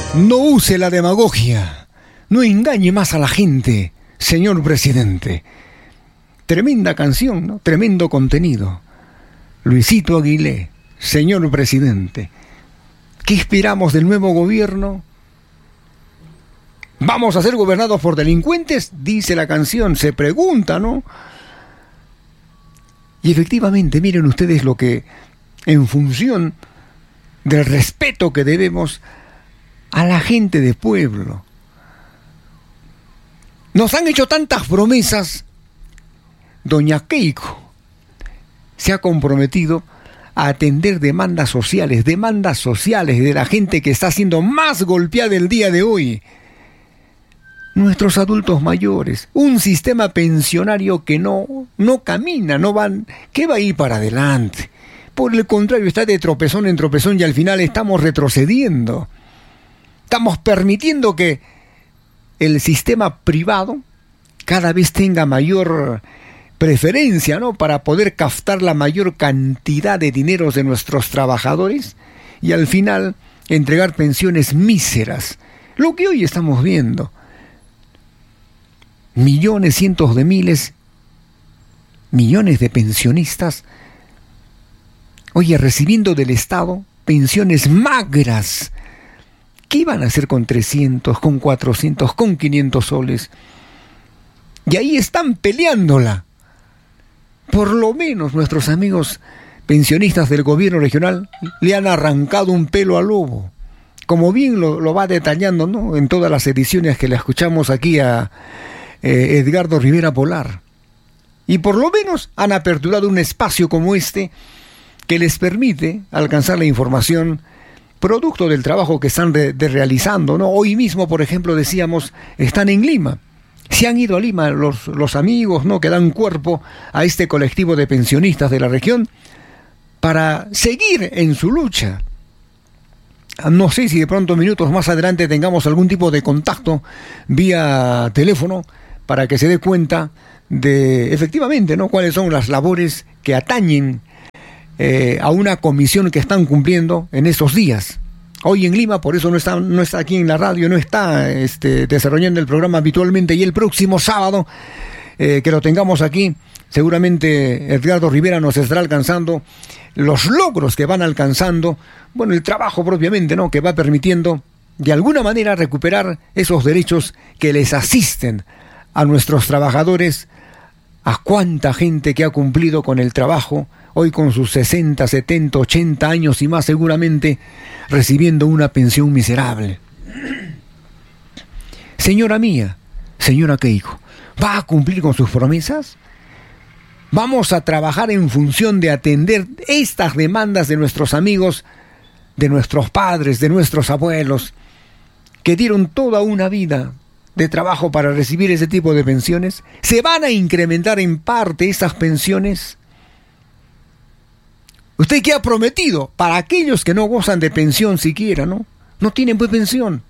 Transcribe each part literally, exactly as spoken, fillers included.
No use la demagogia. No engañe más a la gente, señor presidente. Tremenda canción, ¿no? Tremendo contenido. Luisito Aguilé, señor presidente. ¿Qué esperamos del nuevo gobierno? ¿Vamos a ser gobernados por delincuentes? Dice la canción, se pregunta, ¿no? Y efectivamente, miren ustedes lo que, en función del respeto que debemos a la gente de pueblo, nos han hecho tantas promesas. Doña Keiko se ha comprometido a atender demandas sociales, demandas sociales de la gente que está siendo más golpeada el día de hoy. Nuestros adultos mayores, un sistema pensionario que no, no camina, no van, ¿qué va a ir para adelante? Por el contrario, está de tropezón en tropezón y al final estamos retrocediendo. Estamos permitiendo que el sistema privado cada vez tenga mayor preferencia, ¿no?, para poder captar la mayor cantidad de dineros de nuestros trabajadores y al final entregar pensiones míseras. Lo que hoy estamos viendo. Millones, cientos de miles, millones de pensionistas, oye, recibiendo del Estado pensiones magras. ¿Qué iban a hacer con trescientos, con cuatrocientos, con quinientos soles? Y ahí están peleándola. Por lo menos nuestros amigos pensionistas del gobierno regional le han arrancado un pelo al lobo. Como bien lo, lo va detallando, ¿no?, en todas las ediciones que le escuchamos aquí a eh, Edgardo Rivera Polar. Y por lo menos han aperturado un espacio como este que les permite alcanzar la información producto del trabajo que están de, de realizando, ¿no? Hoy mismo, por ejemplo, decíamos, están en Lima. Se han ido a Lima los, los amigos, ¿no?, que dan cuerpo a este colectivo de pensionistas de la región para seguir en su lucha. No sé si de pronto minutos más adelante tengamos algún tipo de contacto vía teléfono para que se dé cuenta de, efectivamente, ¿no?, cuáles son las labores que atañen eh, a una comisión que están cumpliendo en estos días. Hoy en Lima, por eso no está, no está aquí en la radio, no está este, desarrollando el programa habitualmente, y el próximo sábado, eh, que lo tengamos aquí, seguramente Edgardo Rivera nos estará alcanzando los logros que van alcanzando, bueno, el trabajo propiamente, ¿no?, que va permitiendo de alguna manera recuperar esos derechos que les asisten a nuestros trabajadores, a cuánta gente que ha cumplido con el trabajo, hoy con sus sesenta, setenta, ochenta años y más seguramente, recibiendo una pensión miserable. Señora mía, señora Keiko, ¿va a cumplir con sus promesas? Vamos a trabajar en función de atender estas demandas de nuestros amigos, de nuestros padres, de nuestros abuelos, que dieron toda una vida de trabajo para recibir ese tipo de pensiones. ¿Se van a incrementar en parte estas pensiones? ¿Usted qué ha prometido para aquellos que no gozan de pensión siquiera, no? No tienen pues pensión.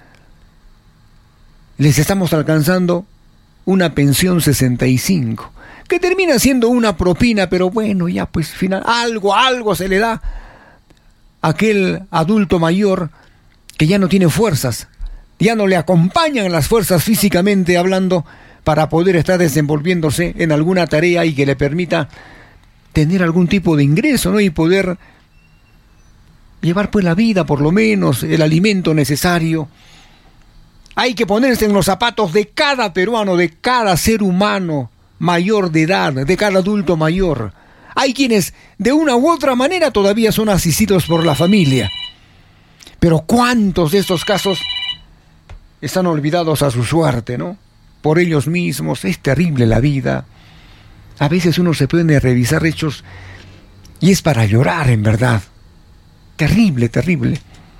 Les estamos alcanzando una pensión sesenta y cinco, que termina siendo una propina, pero bueno, ya pues final, algo, algo se le da a aquel adulto mayor que ya no tiene fuerzas, ya no le acompañan las fuerzas físicamente hablando para poder estar desenvolviéndose en alguna tarea y que le permita tener algún tipo de ingreso, ¿no?, y poder llevar pues la vida, por lo menos el alimento necesario. Hay que ponerse en los zapatos de cada peruano, de cada ser humano mayor de edad, de cada adulto mayor. Hay quienes de una u otra manera todavía son asistidos por la familia. Pero ¿cuántos de estos casos están olvidados a su suerte, ¿no?, por ellos mismos? Es terrible la vida. A veces uno se puede revisar hechos y es para llorar, en verdad. Terrible, terrible.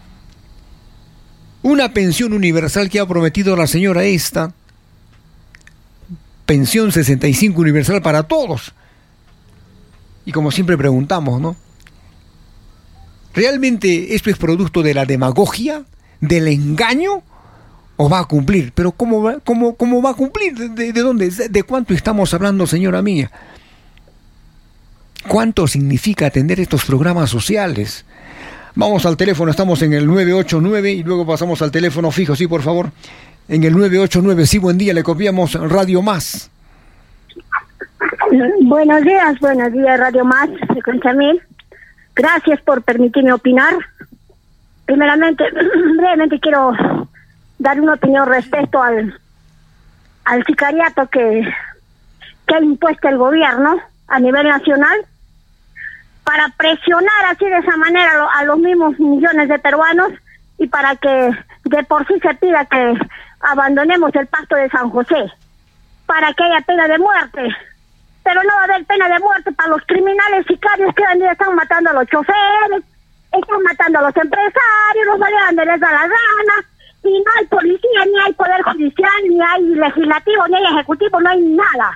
Una pensión universal que ha prometido la señora esta, pensión sesenta y cinco universal para todos. Y como siempre preguntamos, ¿no?, ¿realmente esto es producto de la demagogia, del engaño, o va a cumplir? Pero ¿cómo va, cómo, cómo va a cumplir? ¿De, de dónde? ¿De, ¿De cuánto estamos hablando, señora mía? ¿Cuánto significa atender estos programas sociales? Vamos al teléfono, estamos en el nueve ocho nueve y luego pasamos al teléfono fijo, sí, por favor. En el nueve ocho nueve, sí, buen día, le copiamos Radio Más. Buenos días, buenos días, Radio Más, frecuencia mil. Gracias por permitirme opinar. Primeramente, brevemente quiero dar una opinión respecto al, al sicariato que, que ha impuesto el gobierno a nivel nacional para presionar así de esa manera a, lo, a los mismos millones de peruanos y para que de por sí se pida que abandonemos el pacto de San José, para que haya pena de muerte. Pero no va a haber pena de muerte para los criminales sicarios que hoy en día están matando a los choferes, están matando a los empresarios, los aliados les da la gana, y no hay policía, ni hay poder judicial, ni hay legislativo, ni hay ejecutivo, no hay nada.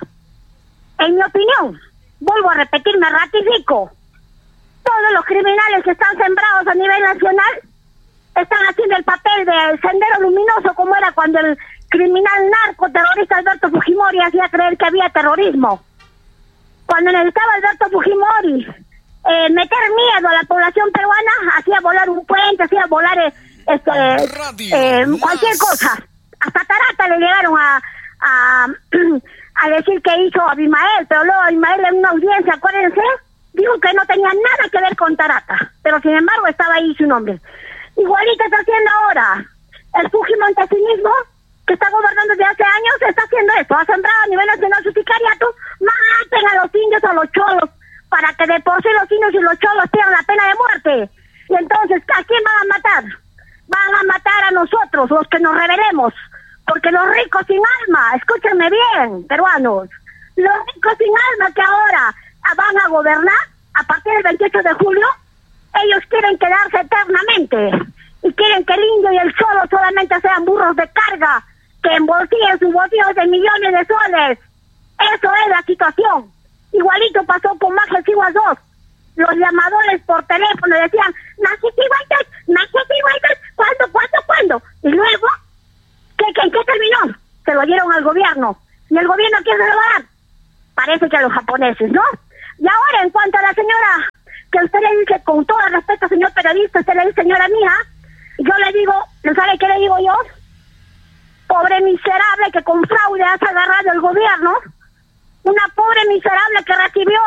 En mi opinión, vuelvo a repetir, me ratifico, todos los criminales que están sembrados a nivel nacional están haciendo el papel de sendero luminoso, como era cuando el criminal narco terrorista Alberto Fujimori hacía creer que había terrorismo. Cuando necesitaba Alberto Fujimori eh, meter miedo a la población peruana, hacía volar un puente, hacía volar eh, este, eh, cualquier cosa. Hasta Tarata le llegaron a, a, a decir que hizo Abimael, pero luego Abimael en una audiencia, acuérdense, dijo que no tenía nada que ver con Tarata, pero sin embargo estaba ahí su nombre. Igualito está haciendo ahora el Fujimontesinismo, que está gobernando desde hace años, está haciendo esto, ha sembrado a nivel nacional su sicariato. Maten a los indios, a los cholos, para que de por sí los indios y los cholos tengan la pena de muerte. Y entonces, ¿a quién van a matar? Van a matar a nosotros, los que nos rebelemos, porque los ricos sin alma, escúchenme bien, peruanos, los ricos sin alma que ahora van a gobernar a partir del veintiocho de julio, ellos quieren quedarse eternamente y quieren que el indio y el cholo solamente sean burros de carga, que embolsillen sus bolsillos de millones de soles. Eso es la situación. Igualito pasó con Majes Igual dos. Los llamadores por teléfono decían, Majes Igual dos, Majes Igual dos, ¿cuándo, cuándo, cuándo? Y luego, ¿qué, qué, qué terminó? Se lo dieron al gobierno. ¿Y el gobierno quién se lo va a dar? Parece que a los japoneses, ¿no? Y ahora, en cuanto a la señora, que usted le dice, con todo el respeto, señor periodista, usted le dice, señora mía, yo le digo, ¿sabe qué le digo yo? Pobre miserable que con fraude has agarrado el gobierno, una pobre miserable que recibió